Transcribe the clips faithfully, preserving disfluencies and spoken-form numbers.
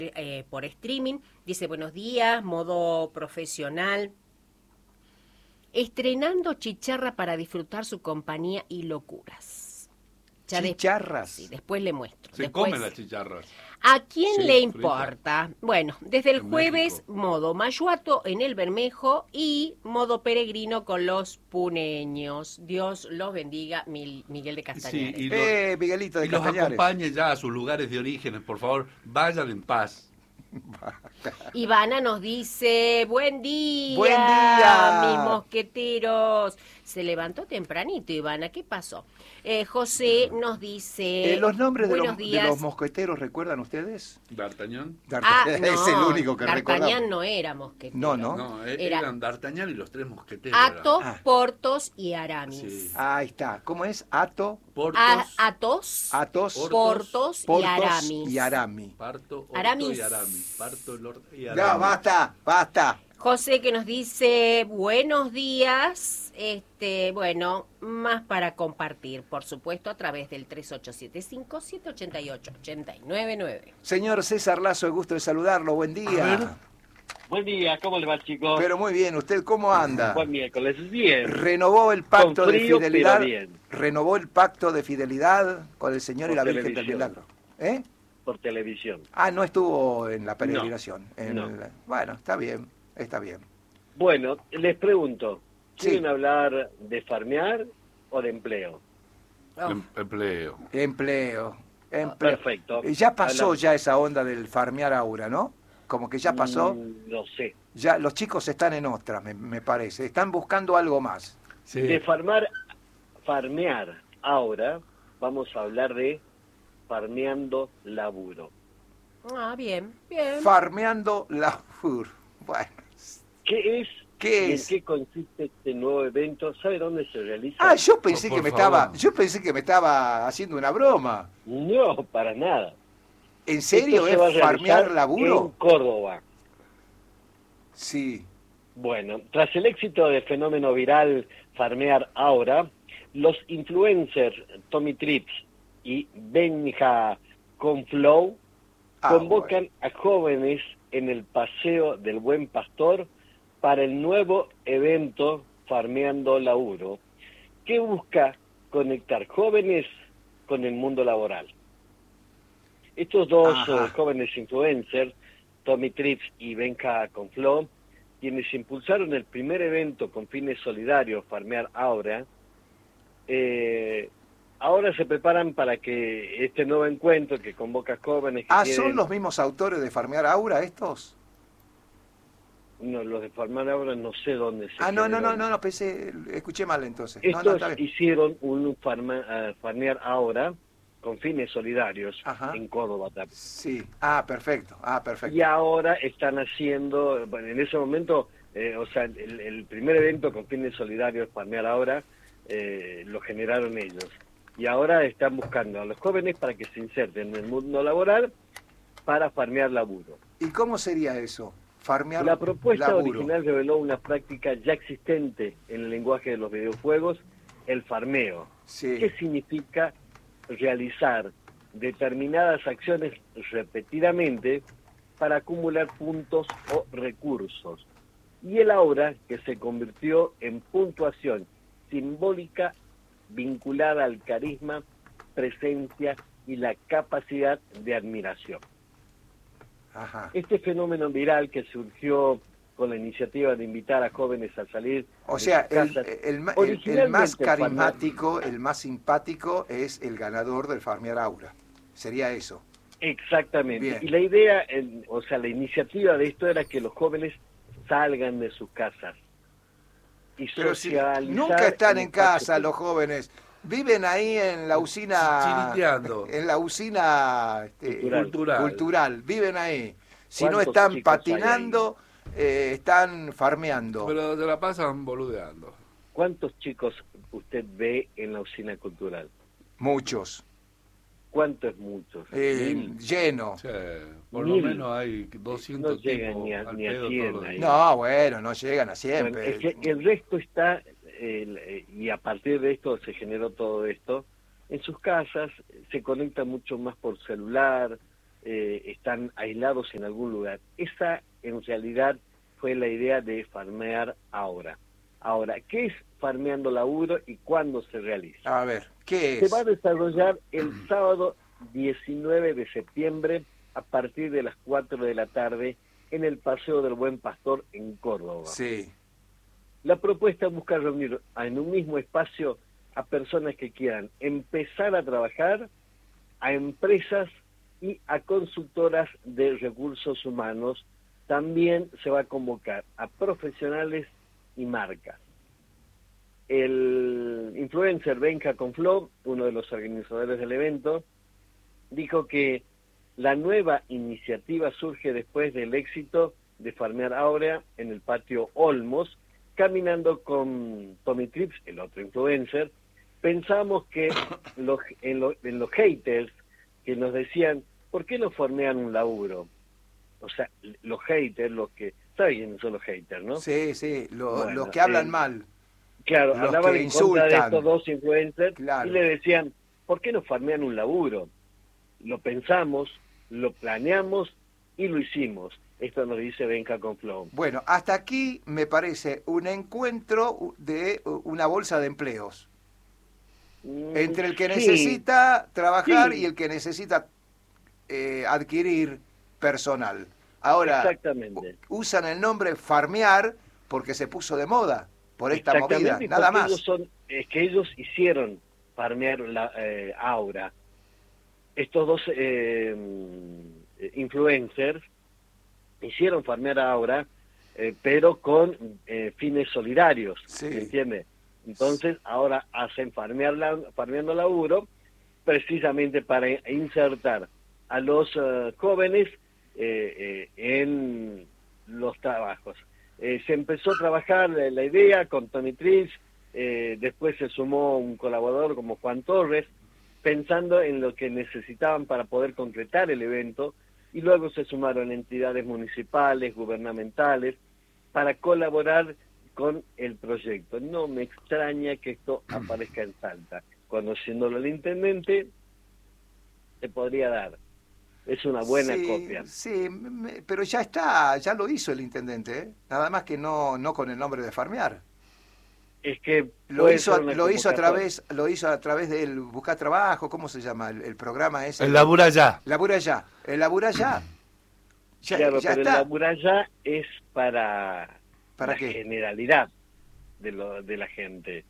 eh, por streaming. Dice, buenos días, modo profesional. Estrenando chicharra para disfrutar su compañía y locuras. Ya ¿Chicharras? De, sí, después le muestro. Se después, comen las chicharras. ¿A quién Sí, le frita. importa? Bueno, desde el En jueves, México. modo Mayuato en el Bermejo y modo peregrino con los puneños. Dios los bendiga, Mil- Miguel de Sí, Castañares. y, los, Eh, Miguelito de y los Castañares. acompañe ya a sus lugares de orígenes, por favor. Vayan en paz. Ivana nos dice, buen día, Buen día. mis mosqueteros. Se levantó tempranito, Ivana, ¿qué pasó? Eh, José nos dice, Eh, los nombres de buenos los, días. de los mosqueteros, ¿recuerdan ustedes? D'Artagnan. Ah, no, es el único que D'Artagnan recordamos. no era mosquetero. No, no. No, e- Era- eran D'Artagnan y los tres mosqueteros. Athos, Ah. Portos y Aramis. Sí. Ahí está. ¿Cómo es? Ato, Portos, A- Athos, Atos, Portos, Portos, y Portos Aramis. y Arami. Parto, Orto Aramis. y Aramis. Parto, Orto y Ya, Aramis. basta, basta. José que nos dice buenos días, este, bueno, más para compartir, por supuesto, a través del tres ocho siete cinco, siete ocho ocho, ocho nueve nueve. Señor César Lazo, el gusto de saludarlo. Buen A ver. día. Buen día, ¿cómo le va, chicos? Pero muy bien, ¿usted cómo anda? Buen miércoles, bien. ¿Renovó el pacto Con frío, de fidelidad? pero bien. ¿Renovó el pacto de fidelidad con el Señor y Por la Virgen del televisión. Milagro? ¿Eh? Por televisión. Ah, no estuvo en la peregrinación. En no. el- Bueno, está bien, está bien. Bueno, les pregunto, ¿quieren Sí. hablar de farmear o de empleo? Oh, Em- Empleo. Empleo, empleo. Perfecto. Y ya pasó Hablamos. ya esa onda del farmear aura, ¿no? Como que ya pasó. Mm, no sé. Ya los chicos están en otra, me, me parece. Están buscando algo más. Sí. De farmar, farmear ahora, vamos a hablar de farmeando laburo. ah, bien, bien. Farmeando la F U R. Bueno, ¿Qué es ¿Qué y es? en qué consiste este nuevo evento? ¿Sabe dónde se realiza? ah, yo pensé Por que me favor. estaba, yo pensé que me estaba haciendo una broma. No, para nada. ¿En serio Esto se va a es realizar farmear en laburo? Córdoba. Sí. Bueno, tras el éxito del fenómeno viral Farmear Ahora, los influencers Tommy Trips y Benja Conflow Ah, convocan a jóvenes en el Paseo del Buen Pastor para el nuevo evento Farmeando Laburo, que busca conectar jóvenes con el mundo laboral. Estos dos Ajá. eh, jóvenes influencers, Tommy Trips y Benja Conflow, quienes impulsaron el primer evento con fines solidarios, Farmear Ahora, eh, ahora se preparan para que este nuevo encuentro que convoca jóvenes que Ah, quieren- ¿son los mismos autores de farmear aura estos? No, los de Farmear Ahora no sé dónde se Ah, no, no, no, generó. no, no, pensé, escuché mal entonces. No, no, Estos está bien. hicieron un farma- eh, Farmear Ahora con fines solidarios Ajá. en Córdoba también. Sí. Ah, perfecto. Ah, perfecto. Y ahora están haciendo, bueno, en ese momento, eh, o sea, el, el primer evento con fines solidarios, Farmear Ahora, eh, lo generaron ellos. Y ahora están buscando a los jóvenes para que se inserten en el mundo laboral para farmear laburo. ¿Y cómo sería eso? Farmear La propuesta laburo. original reveló una práctica ya existente en el lenguaje de los videojuegos, el farmeo. Sí. ¿Qué significa realizar determinadas acciones repetidamente para acumular puntos o recursos? Y el aura, que se convirtió en puntuación simbólica vinculada al carisma, presencia y la capacidad de admiración. Ajá. Este fenómeno viral que surgió con la iniciativa de invitar a jóvenes a salir O de sea, sus el, casas, el ma- el- el originalmente más el carismático, el más simpático es el ganador del farmear aura. Sería eso. Exactamente. Bien. Y la idea, en- o sea, la iniciativa de esto era que los jóvenes salgan de sus casas y Pero si socializar. nunca están en espacios casa los jóvenes, viven ahí en la usina, Chiriteando. en la usina este, Cultural. Cultural. cultural, viven ahí. Si no ¿Cuántos están chicos hay patinando, eh, están farmeando. Pero se la pasan boludeando. ¿Cuántos chicos usted ve en la usina cultural? Muchos. ¿Cuántos muchos? Eh, Mil. lleno. Che, por Mil. lo menos hay doscientos No llegan tipos ni a- al ni a pedo cien todos los ahí. días. No, bueno, no llegan a Bueno, siempre. es que el resto está, el- eh, y a partir de esto se generó todo esto, en sus casas se conecta mucho más por celular, eh, están aislados en algún lugar. Esa en realidad fue la idea de Farmear Ahora. Ahora, ¿qué es Farmeando Laburo y cuándo se realiza? A ver, ¿qué Se es? va a desarrollar el sábado diecinueve de septiembre a partir de las cuatro de la tarde en el Paseo del Buen Pastor en Córdoba. Sí. La propuesta busca reunir en un mismo espacio a personas que quieran empezar a trabajar, a empresas y a consultoras de recursos humanos. También se va a convocar a profesionales y marcas. El influencer Benja Confló, uno de los organizadores del evento, dijo que la nueva iniciativa surge después del éxito de Farmear Ahora en el patio Olmos. Caminando con Tommy Trips, el otro influencer, pensamos que los, en, lo, en los haters que nos decían, ¿por qué no formean un laburo? O sea, los haters, los que... ¿Saben quiénes son los haters, no? Sí, sí, lo- Bueno, los que hablan eh, mal. Claro, Los hablaban que en contra de insultan. estos dos influencers Claro. y le decían, ¿por qué no farmean un laburo? Lo pensamos, lo planeamos y lo hicimos. Esto nos dice Benja Confló. Bueno, hasta aquí me parece un encuentro de una bolsa de empleos. Mm, Entre el que sí, necesita trabajar Sí. y el que necesita eh, adquirir personal. Ahora, Exactamente. usan el nombre farmear porque se puso de moda por esta Exactamente, movida, y nada porque más. ellos son, es que ellos hicieron farmear la eh, Aura. Estos dos eh, influencers hicieron farmear Aura, eh, pero con eh, fines solidarios, Sí. ¿me entiende? Entonces ahora hacen farmear la, farmeando laburo precisamente para insertar a los uh, jóvenes eh, eh, en los trabajos. Eh, se empezó a trabajar la, la idea con Tony Trips, eh, después se sumó un colaborador como Juan Torres, pensando en lo que necesitaban para poder concretar el evento, y luego se sumaron entidades municipales, gubernamentales, para colaborar con el proyecto. No me extraña que esto aparezca en Salta. Conociéndolo el intendente, se podría dar. Es una buena sí, copia. Sí, me- pero ya está, ya lo hizo el intendente, ¿eh? Nada más que no, no con el nombre de farmear. Es que Lo puede hizo, ser una lo hizo a convocatoria. través, lo hizo a través del Buscar Trabajo, ¿cómo se llama? El, el programa ese. El labura ya. Labura ya. El labura ya. Ya, Claro, ya pero está. la muralla es para, ¿Para la qué? generalidad de, lo, de la gente.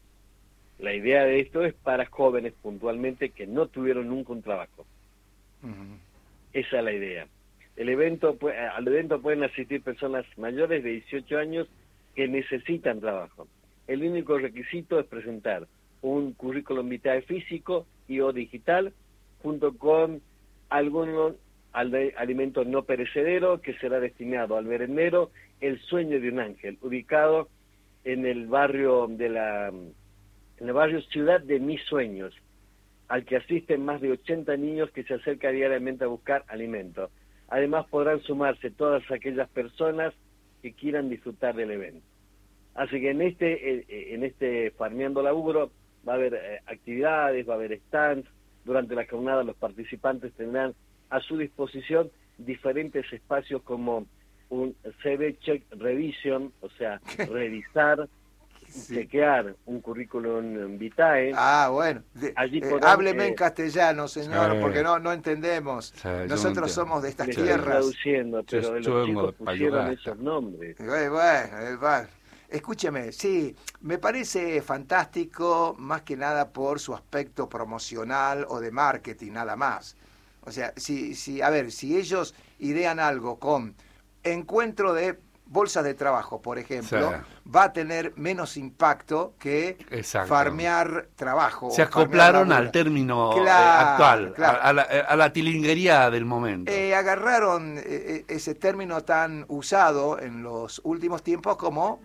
La idea de esto es para jóvenes puntualmente que no tuvieron nunca un trabajo. Ujú. Esa es la idea. El evento pu- al evento pueden asistir personas mayores de dieciocho años que necesitan trabajo. El único requisito es presentar un currículum vitae físico y o digital junto con algún al- alimento no perecedero que será destinado al merendero El Sueño de un Ángel, ubicado en el barrio de la en el barrio Ciudad de Mis Sueños, al que asisten más de ochenta niños que se acercan diariamente a buscar alimento. Además podrán sumarse todas aquellas personas que quieran disfrutar del evento. Así que en este eh, en este Farmeando Laburo va a haber eh, actividades, va a haber stands. Durante la jornada los participantes tendrán a su disposición diferentes espacios como un C V Check Revision, o sea, revisar, Sí. chequear un currículum vitae. Ah, bueno. De- Allí eh, podrán, hábleme eh, en castellano, señor, Sí. porque no no entendemos. Sí, yo no Nosotros entiendo. somos de estas Le estoy tierras. traduciendo, pero Yo- los yo vengo chicos de pusieron Payugasta. esos nombres. Eh, Bueno, eh, va. Escúcheme, sí, me parece fantástico más que nada por su aspecto promocional o de marketing, nada más. O sea, si, si, a ver, si ellos idean algo con encuentro de bolsas de trabajo, por ejemplo, Sí. va a tener menos impacto que Exacto. farmear trabajo. Se o farmear acoplaron laburo. al término eh, Claro, actual, claro. A, a la, a la tilinguería del momento. Eh, agarraron eh, eh, ese término tan usado en los últimos tiempos como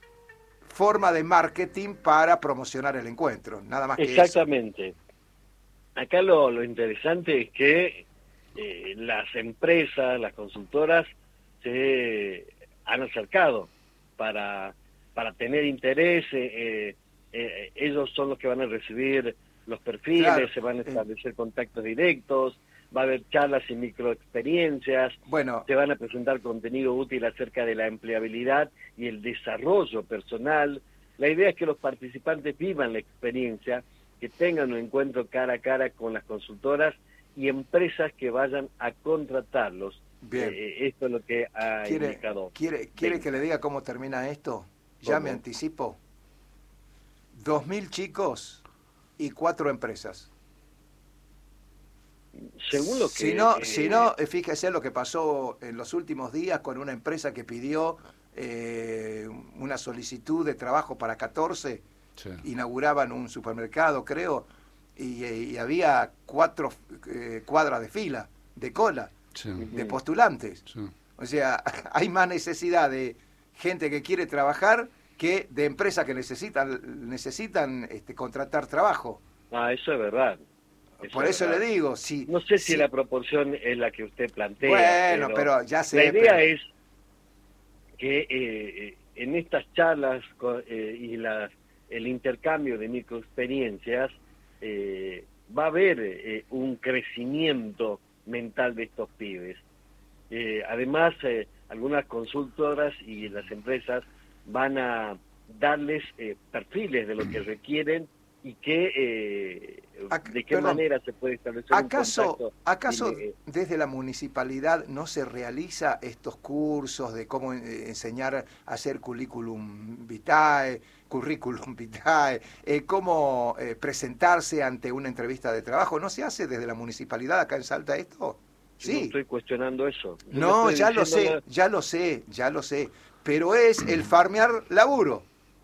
forma de marketing para promocionar el encuentro, nada más que eso. Exactamente. Acá lo, lo interesante es que eh, las empresas, las consultoras, se han acercado para, para tener interés. eh, eh, ellos son los que van a recibir los perfiles, Claro, se van a eh. establecer contactos directos, va a haber charlas y microexperiencias, Bueno, se van a presentar contenido útil acerca de la empleabilidad y el desarrollo personal. La idea es que los participantes vivan la experiencia, que tengan un encuentro cara a cara con las consultoras y empresas que vayan a contratarlos. bien. Eh, esto es lo que ha ¿Quiere, indicado. quiere, ¿quiere Sí. que le diga cómo termina esto? Ya ¿Cómo? me anticipo. Dos mil chicos y cuatro empresas. Según lo que... Si no, eh, si no, eh, fíjese lo que pasó en los últimos días con una empresa que pidió eh, una solicitud de trabajo para catorce, Sí. inauguraban un supermercado, creo, y, y había cuatro eh, cuadras de fila, de cola, Sí. de postulantes. Sí. O sea, hay más necesidad de gente que quiere trabajar que de empresas que necesitan necesitan este, contratar trabajo. Ah, eso es verdad. Eso Por es eso verdad. le digo, si... No sé si si- la proporción es la que usted plantea. Bueno, pero ya sé, La idea pero- es que eh, en estas charlas co- eh, y las, el intercambio de microexperiencias eh, va a haber eh, un crecimiento mental de estos pibes. Eh, además, eh, algunas consultoras y las empresas van a darles eh, perfiles de lo que requieren y que eh, Ac- de qué perdón. manera se puede establecer ¿Acaso, un contacto. acaso y, eh, desde la municipalidad no se realiza estos cursos de cómo eh, enseñar a hacer currículum vitae, currículum vitae, eh, cómo eh, presentarse ante una entrevista de trabajo? ¿No se hace desde la municipalidad acá en Salta esto? No Sí. estoy cuestionando eso. Yo No, estoy ya lo sé, diciendo- ya lo sé, ya lo sé. Pero es el farmear laburo.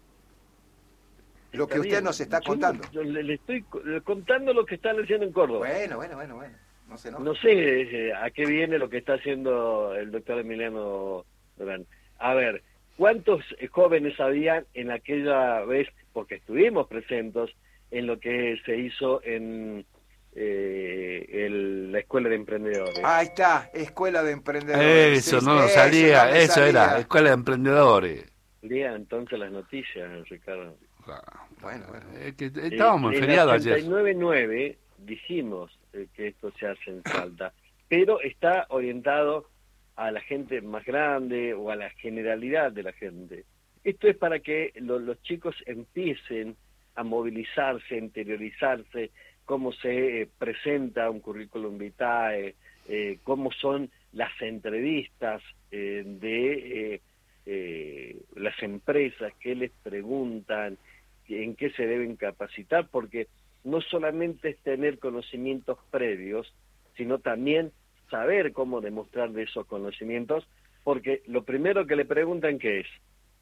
Lo Está que usted bien. nos está Yo contando. no- yo le, le estoy co- contando lo que están haciendo en Córdoba. Bueno, bueno, bueno, bueno. No se enoje. No sé eh, a qué viene lo que está haciendo el doctor Emiliano Durán. A ver, ¿cuántos eh, jóvenes habían en aquella vez, porque estuvimos presentes en lo que se hizo en eh, el- la Escuela de Emprendedores? Ahí está, Escuela de Emprendedores. Eso Sí, no eso salía, no me eso era, salía. Escuela de Emprendedores. Lea entonces las noticias, Ricardo. Bueno, bueno. Es que estábamos Eh, en feriado En la ayer. ochenta y nueve nueve dijimos eh, que esto se hace en Salta, pero está orientado a la gente más grande o a la generalidad de la gente. Esto es para que lo- los chicos empiecen a movilizarse, a interiorizarse, cómo se eh, presenta un currículum vitae, eh, cómo son las entrevistas eh, de eh, eh, las empresas, qué les preguntan, en qué se deben capacitar, porque no solamente es tener conocimientos previos, sino también saber cómo demostrar de esos conocimientos, porque lo primero que le preguntan, ¿qué es?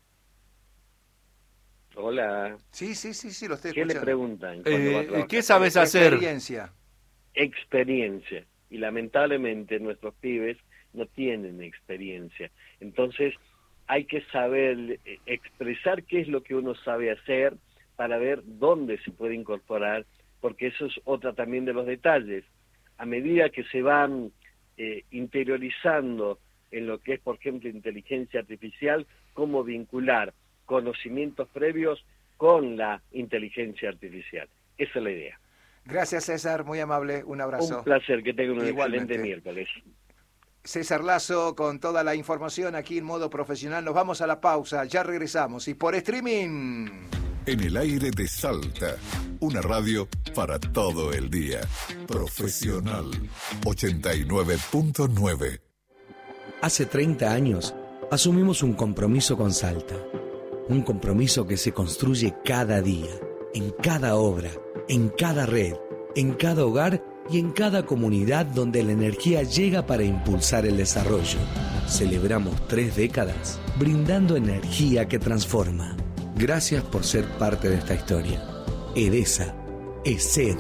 Hola, Sí, sí, sí, sí, lo estoy ¿qué le escuchando. preguntan cuando va a Eh, trabajar? ¿Qué sabes hacer? Experiencia. Experiencia. Y lamentablemente nuestros pibes no tienen experiencia. Entonces hay que saber eh, expresar qué es lo que uno sabe hacer para ver dónde se puede incorporar, porque eso es otra también de los detalles. A medida que se van eh, interiorizando en lo que es, por ejemplo, inteligencia artificial, cómo vincular conocimientos previos con la inteligencia artificial. Esa es la idea. Gracias, César, muy amable, un abrazo. Un placer, que tengan un Igualmente. excelente miércoles. César Lazo con toda la información aquí en modo profesional. Nos vamos a la pausa, ya regresamos. Y por streaming... En el aire de Salta, una radio para todo el día. Profesional ochenta y nueve punto nueve. Hace treinta años asumimos un compromiso con Salta. Un compromiso que se construye cada día, en cada obra, en cada red, en cada hogar y en cada comunidad donde la energía llega para impulsar el desarrollo. Celebramos tres décadas brindando energía que transforma. Gracias por ser parte de esta historia. EDESA, ESED.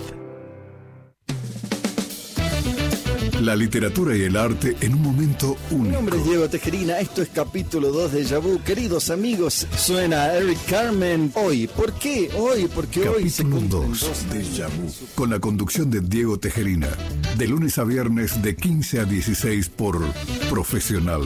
La literatura y el arte en un momento Mi único. nombre es Diego Tejerina, esto es capítulo dos de Déjà Vu. Queridos amigos, suena Eric Carmen. Hoy, ¿por qué? Hoy, porque hoy se Capítulo cumplen dos dos de años Déjà Vu, de su- con la conducción de Diego Tejerina, de lunes a viernes de quince a dieciséis por Profesional.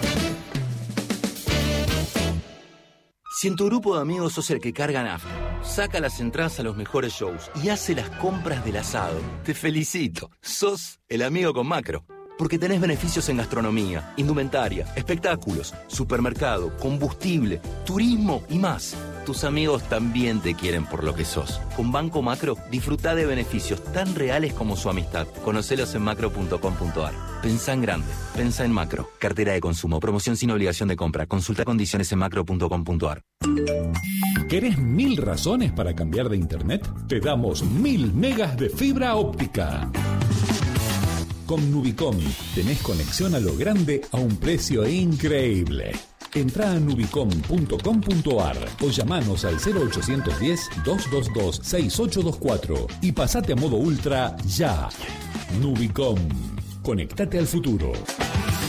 Si en tu grupo de amigos sos el que carga nafta, saca las entradas a los mejores shows y hace las compras del asado. Te felicito. Sos el amigo con Macro. Porque tenés beneficios en gastronomía, indumentaria, espectáculos, supermercado, combustible, turismo y más. Tus amigos también te quieren por lo que sos. Con Banco Macro, disfrutá de beneficios tan reales como su amistad. Conocelos en macro punto com punto a r. Pensá en grande. Pensá en Macro. Cartera de consumo. Promoción sin obligación de compra. Consulta condiciones en macro punto com punto a r. ¿Querés mil razones para cambiar de internet? Te damos mil megas de fibra óptica. Con Nubicom tenés conexión a lo grande a un precio increíble. Entrá a nubicom punto com punto a r o llamanos al cero ochocientos diez, doscientos veintidós, sesenta y ocho veinticuatro y pasate a modo ultra ya. Nubicom. Conectate al futuro.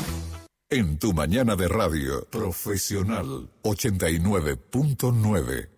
En tu mañana de radio, Profesional ochenta y nueve punto nueve.